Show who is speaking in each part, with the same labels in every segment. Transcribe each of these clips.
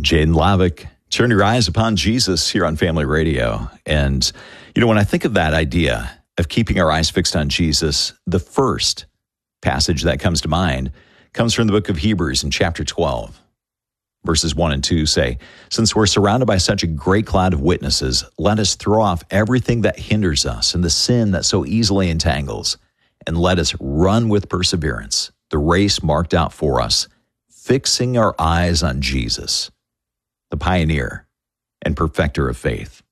Speaker 1: Jaden Lavick, turn your eyes upon Jesus here on Family Radio. And, when I think of that idea of keeping our eyes fixed on Jesus, the first passage that comes to mind comes from the book of Hebrews in chapter 12. Verses 1 and 2 say, "Since we're surrounded by such a great cloud of witnesses, let us throw off everything that hinders us and the sin that so easily entangles, and let us run with perseverance the race marked out for us, fixing our eyes on Jesus, the pioneer and perfecter of faith."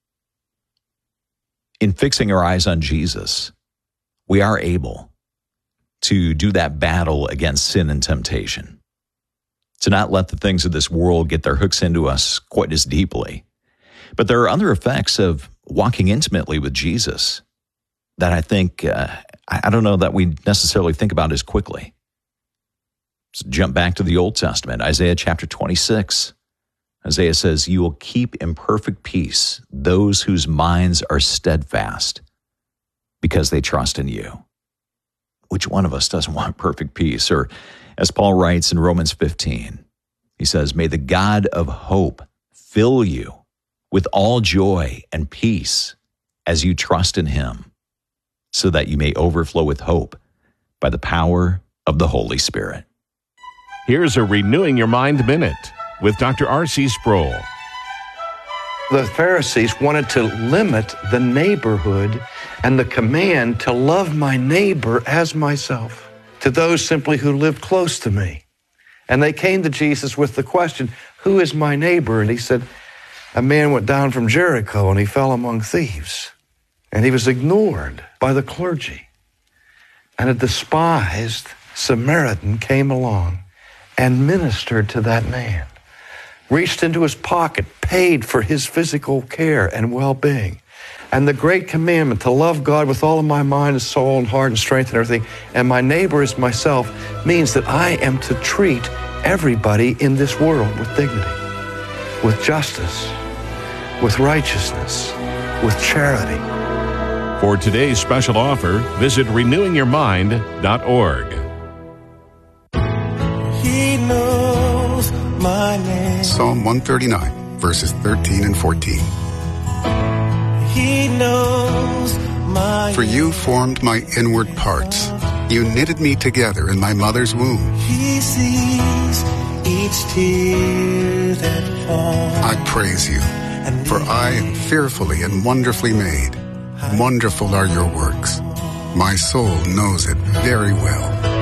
Speaker 1: In fixing our eyes on Jesus, we are able to do that battle against sin and temptation, to not let the things of this world get their hooks into us quite as deeply. But there are other effects of walking intimately with Jesus that I think, I don't know that we necessarily think about as quickly. So jump back to the Old Testament, Isaiah chapter 26. Isaiah says, "You will keep in perfect peace those whose minds are steadfast because they trust in you." Which one of us doesn't want perfect peace? Or as Paul writes in Romans 15, he says, "May the God of hope fill you with all joy and peace as you trust in him, so that you may overflow with hope by the power of the Holy Spirit."
Speaker 2: Here's a Renewing Your Mind Minute with Dr. R.C. Sproul.
Speaker 3: The Pharisees wanted to limit the neighborhood and the command to love my neighbor as myself to those simply who lived close to me. And they came to Jesus with the question, "Who is my neighbor?" And he said, "A man went down from Jericho and he fell among thieves. And he was ignored by the clergy. And a despised Samaritan came along and ministered to that man, reached into his pocket, paid for his physical care and well-being. And the great commandment to love God with all of my mind and soul and heart and strength and everything, and my neighbor as myself, means that I am to treat everybody in this world with dignity, with justice, with righteousness, with charity."
Speaker 2: For today's special offer, visit renewingyourmind.org.
Speaker 4: He knows my name.
Speaker 5: Psalm 139, verses 13 and 14.
Speaker 4: He knows my
Speaker 5: For you formed my inward parts. You knitted me together in my mother's womb.
Speaker 4: He sees each tear that falls.
Speaker 5: I praise you, for I am fearfully and wonderfully made. Wonderful are your works. My soul knows it very well.